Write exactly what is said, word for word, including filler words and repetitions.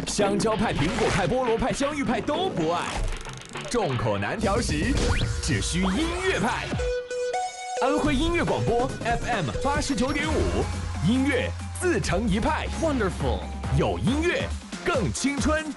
香蕉派、苹果派、菠萝派、香芋派都不爱，众口难调时，只需音乐派。安徽音乐广播 F M 八十九点五，音乐自成一派。Wonderful， 有音乐更青春。